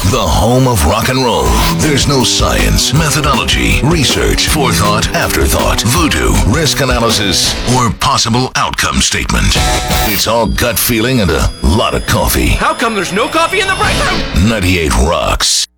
the home of rock and roll. There's no science, methodology, research, forethought, afterthought, voodoo, risk analysis, or possible outcome statement. It's all gut feeling and a lot of coffee. How come there's no coffee in the break room? 98 Rocks.